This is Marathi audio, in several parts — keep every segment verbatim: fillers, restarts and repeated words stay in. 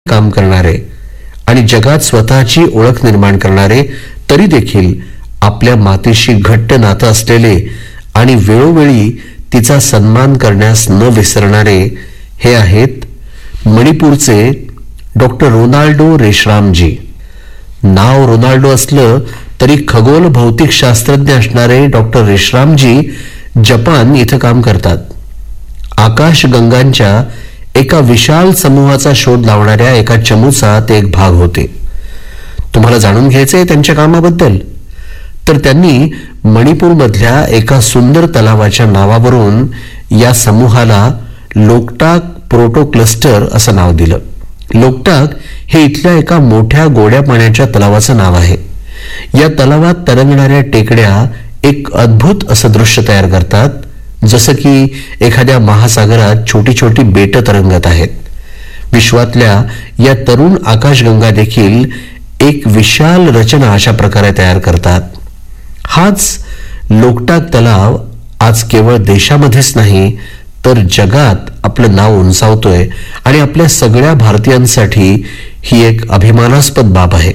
काम करणारे आणि जगात स्वतःची ओळख निर्माण करणारे, तरी देखील आपल्या मातीशी घट्ट नातं असलेले आणि वेळोवेळी तिचा सन्मान करण्यास न विसरणारे हे आहेत मणिपूरचे डॉक्टर रोनाल्डो रेशरामजी. नाव रोनाल्डो असलं तरी खगोल भौतिक शास्त्रज्ञ असणारे डॉक्टर रेशरामजी जपान इथं काम करतात. आकाशगंगांच्या एका विशाल समूहाचा शोध लावणाऱ्या एका चमूचा ते एक भाग होते. तुम्हाला जाणून घ्यायचंय त्यांच्या कामाबद्दल? तर त्यांनी मणिपूरमधल्या एका सुंदर तलावाच्या नावावरून या समूहाला लोकटाक प्रोटो क्लस्टर असं नाव दिलं. लोकटाक हे इथल्या एका मोठ्या गोड्या पाण्याच्या तलावाचं नाव आहे. या तलावात तरंगणाऱ्या टेकड्या एक अद्भुत असं दृश्य तयार करतात, जसं की एखाद्या महासागरात छोटी छोटी बेट तरंगत आहेत. विश्वातल्या या तरुण आकाशगंगा देखील एक विशाल रचना अशा प्रकारे तयार करतात. हाच लोकटाक तलाव आज केवळ देशामध्येच नाही तर जगात आपलं नाव उंचावतोय आणि आपल्या सगळ्या भारतीयांसाठी ही एक अभिमानास्पद बाब आहे.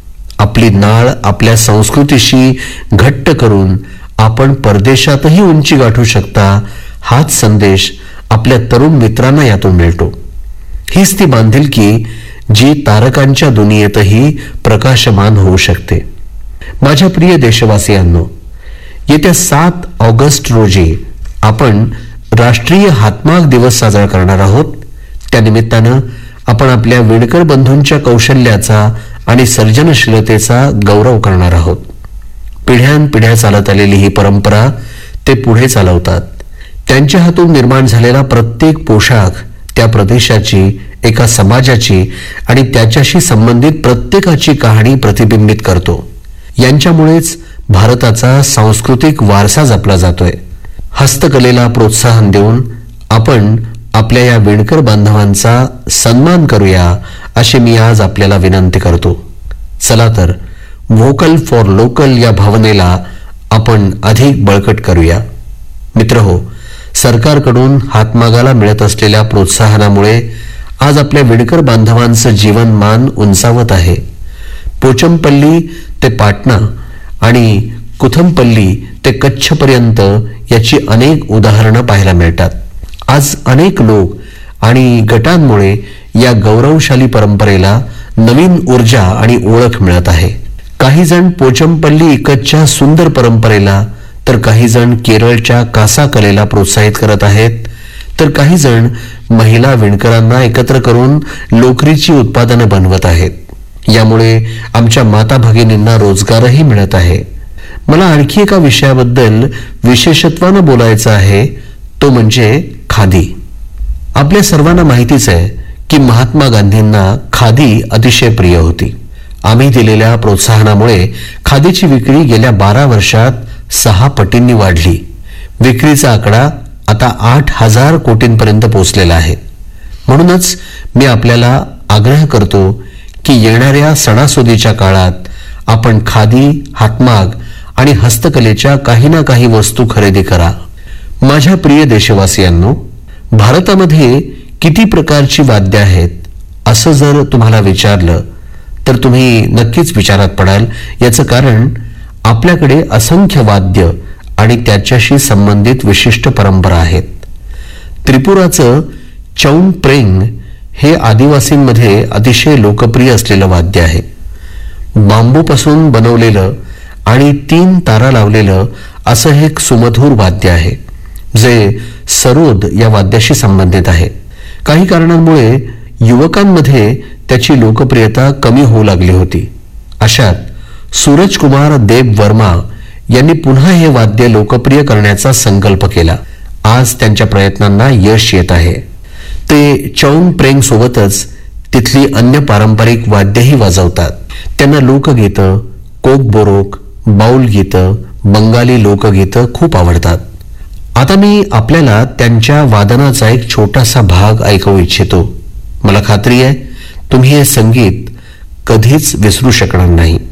आपली नाळ आपल्या संस्कृतीशी घट्ट करून आपण परदेशातही उंची गाठू शकता, हाच संदेश आपल्या तरुण मित्रांना यातून मिळतो. हीच ती बांधिलकी जी तारकांच्या दुनियेतही प्रकाशमान होऊ शकते. माझ्या प्रिय देशवासियांनो, येत्या सात ऑगस्ट रोजी आपण राष्ट्रीय हातमाग दिवस साजरा करणार आहोत. त्यानिमित्तानं आपण आपल्या विणकर बंधूंच्या कौशल्याचा आणि सर्जनशीलतेचा गौरव करणार आहोत. पिढ्यानपिढ्या चालत आलेली ही परंपरा ते पुढे चालवतात. त्यांच्या हातून निर्माण झालेला प्रत्येक पोशाख त्या प्रदेशाची, एका समाजाची आणि त्याच्याशी संबंधित प्रत्येकाची कहाणी प्रतिबिंबित करतो. यांच्यामुळेच भारताचा सांस्कृतिक वारसा जपला जातोय. हस्तकलेला प्रोत्साहन देऊन आपण आपल्या या विणकर बांधवांचा सन्मान करूया, अशी मी आज आपल्याला विनंती करतो. चला तर व्होकल फॉर लोकल या भावनेला आपण अधिक बळकट करूया. मित्रहो, सरकारकडून हातमागाला मिळत असलेल्या प्रोत्साहनामुळे आज आपल्या विणकर बांधवांचं जीवनमान उंचावत आहे. पोचमपल्ली ते पाटणा आणि कुथमपल्ली ते कच्छपर्यंत याची अनेक उदाहरणं पाहायला मिळतात. आज अनेक लोक आणि गटांमुळे या गौरवशाली परंपरेला नवीन ऊर्जा आणि ओळख मिळत आहे. काही जण पोचमपल्ली इकतच्या सुंदर परंपरेला, तर काही जण केरळच्या कासा कलेला प्रोत्साहित करत आहेत, तर काही जण महिला विणकरांना एकत्र करून लोकरीची उत्पादनं बनवत आहेत. यामुळे आमच्या माता भगिनींना रोजगारही मिळत आहे. मला आणखी एका विषयाबद्दल विशेषत्वानं बोलायचं आहे, तो म्हणजे खादी. आपल्या सर्वांना माहितीच आहे की महात्मा गांधींना खादी अतिशय प्रिय होती. आम्ही दिलेल्या प्रोत्साहनामुळे खादीची विक्री गेल्या बारा वर्षात सहा पटींनी वाढली. विक्रीचा आकडा आता आठ हजार कोटींपर्यंत पोहोचलेला आहे. म्हणूनच मी आपल्याला आग्रह करतो की येणाऱ्या सणासुदीच्या काळात आपण खादी, हातमाग आणि हस्तकलेच्या काही ना काही वस्तू खरेदी करा. माझ्या प्रिय देशवासियांनो, भारतामध्ये किती प्रकारची वाद्य आहेत असं जर तुम्हाला विचारलं तर तुम्ही नक्कीच विचारात पडाल. याचं कारण आपल्याकडे असंख्य वाद्य आणि त्याच्याशी संबंधित विशिष्ट परंपरा आहेत. त्रिपुराचं चौंगप्रेंग हे आदिवासींमध्ये अतिशय लोकप्रिय असलेलं वाद्य आहे. बांबूपासून बनवलेलं आणि तीन तारा लावलेलं असं हे एक सुमधूर वाद्य आहे, जे सरोद या वाद्याशी संबंधित आहे. काही कारणांमुळे युवकांमध्ये त्याची लोकप्रियता कमी होऊ लागली होती. अशात सूरजकुमार देव वर्मा यांनी पुन्हा हे वाद्य लोकप्रिय करण्याचा संकल्प केला. आज त्यांच्या प्रयत्नांना यश येत आहे. ते चौंगप्रेंग सोबतच तिथली अन्य पारंपरिक वाद्यही वाजवतात. त्यांना लोकगीतं, कोकबोरोक, बाऊल गीतं, बंगाली लोकगीतं खूप आवडतात. आता मी आपल्याला त्यांच्या वादनाचा एक छोटासा भाग ऐकवू इच्छितो. मला खात्री आहे तुम्ही हे संगीत कधीच विसरू शकणार नाही.